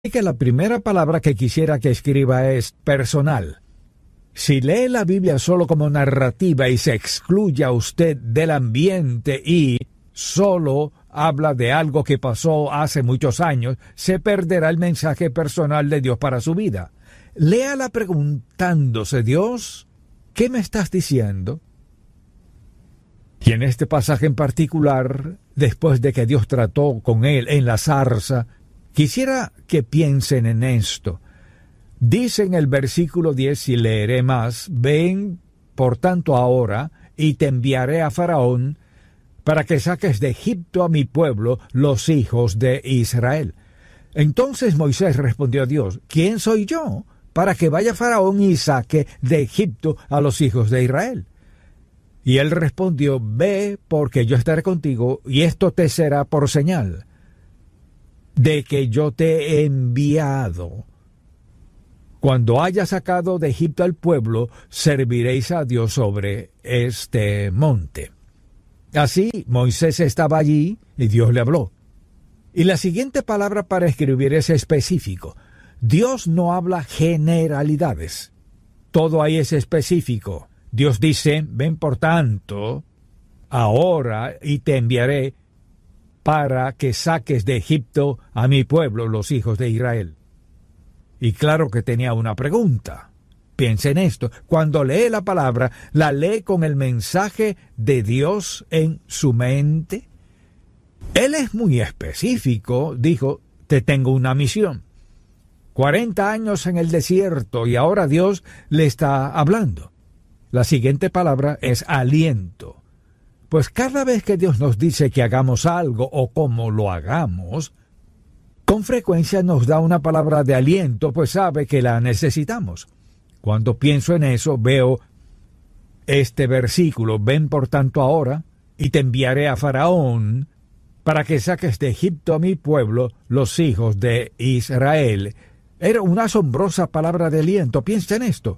que la primera palabra que quisiera que escriba es personal. Si lee la Biblia solo como narrativa y se excluye a usted del ambiente y solo habla de algo que pasó hace muchos años, se perderá el mensaje personal de Dios para su vida. Léala preguntándose: Dios, ¿qué me estás diciendo? Y en este pasaje en particular, después de que Dios trató con él en la zarza, quisiera que piensen en esto. Dice en el versículo 10, y leeré más: ven, por tanto, ahora, y te enviaré a Faraón, para que saques de Egipto a mi pueblo, los hijos de Israel. Entonces Moisés respondió a Dios: ¿quién soy yo para que vaya Faraón y saque de Egipto a los hijos de Israel? Y él respondió: ve, porque yo estaré contigo, y esto te será por señal de que yo te he enviado. Cuando haya sacado de Egipto al pueblo, serviréis a Dios sobre este monte. Así, Moisés estaba allí y Dios le habló. Y la siguiente palabra para escribir es específico. Dios no habla generalidades. Todo ahí es específico. Dios dice: ven por tanto, ahora, y te enviaré para que saques de Egipto a mi pueblo, los hijos de Israel. Y claro que tenía una pregunta. Piensa en esto. Cuando lee la palabra, ¿la lee con el mensaje de Dios en su mente? Él es muy específico. Dijo: te tengo una misión. 40 años en el desierto y ahora Dios le está hablando. La siguiente palabra es aliento. Pues cada vez que Dios nos dice que hagamos algo o cómo lo hagamos, con frecuencia nos da una palabra de aliento, pues sabe que la necesitamos. Cuando pienso en eso, veo este versículo: ven por tanto ahora, y te enviaré a Faraón, para que saques de Egipto a mi pueblo, los hijos de Israel. Era una asombrosa palabra de aliento. Piensa en esto.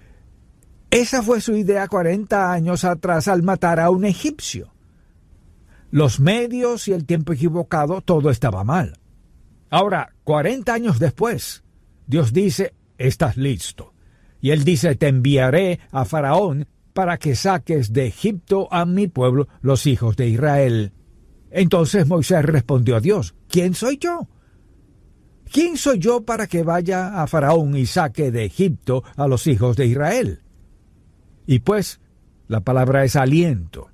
Esa fue su idea 40 años atrás al matar a un egipcio. Los medios y el tiempo equivocado, todo estaba mal. Ahora, 40 años después, Dios dice: estás listo. Y él dice: te enviaré a Faraón para que saques de Egipto a mi pueblo, los hijos de Israel. Entonces Moisés respondió a Dios: ¿quién soy yo? ¿Quién soy yo para que vaya a Faraón y saque de Egipto a los hijos de Israel? Y pues, la palabra es aliento.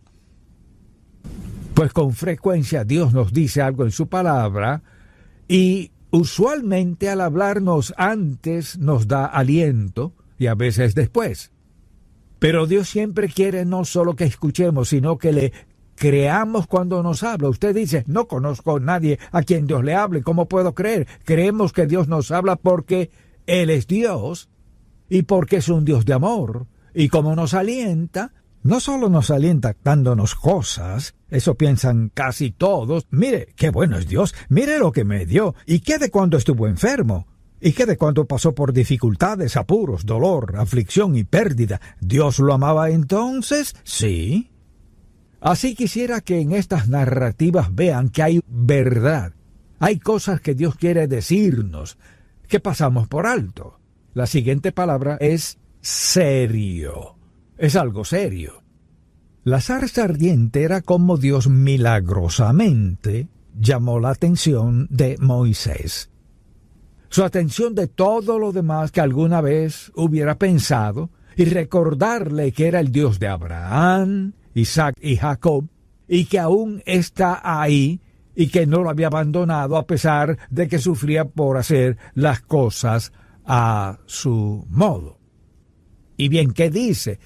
Pues con frecuencia Dios nos dice algo en su palabra y usualmente al hablarnos antes nos da aliento y a veces después. Pero Dios siempre quiere no solo que escuchemos, sino que le creamos cuando nos habla. Usted dice: no conozco a nadie a quien Dios le hable. ¿Cómo puedo creer? Creemos que Dios nos habla porque Él es Dios y porque es un Dios de amor. Y como nos alienta, no solo nos alienta dándonos cosas, eso piensan casi todos: mire, qué bueno es Dios, mire lo que me dio, y qué de cuando estuvo enfermo, y qué de cuando pasó por dificultades, apuros, dolor, aflicción y pérdida. ¿Dios lo amaba entonces? Sí. Así quisiera que en estas narrativas vean que hay verdad. Hay cosas que Dios quiere decirnos, que pasamos por alto. La siguiente palabra es serio. Es algo serio. La zarza ardiente era como Dios milagrosamente llamó la atención de Moisés. Su atención de todo lo demás que alguna vez hubiera pensado, y recordarle que era el Dios de Abraham, Isaac y Jacob, y que aún está ahí, y que no lo había abandonado a pesar de que sufría por hacer las cosas a su modo. Y bien, ¿qué dice?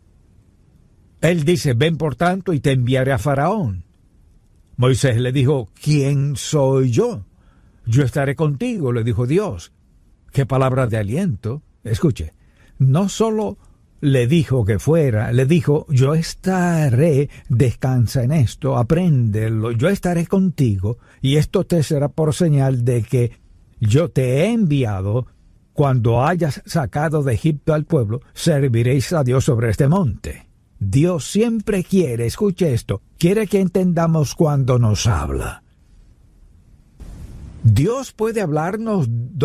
Él dice: ven por tanto y te enviaré a Faraón. Moisés le dijo: ¿quién soy yo? Yo estaré contigo, le dijo Dios. Qué palabra de aliento. Escuche, no solo le dijo que fuera, le dijo: yo estaré, descansa en esto, apréndelo, yo estaré contigo, y esto te será por señal de que yo te he enviado. Cuando hayas sacado de Egipto al pueblo, serviréis a Dios sobre este monte. Dios siempre quiere, escuche esto, quiere que entendamos cuando nos habla. Dios puede hablarnos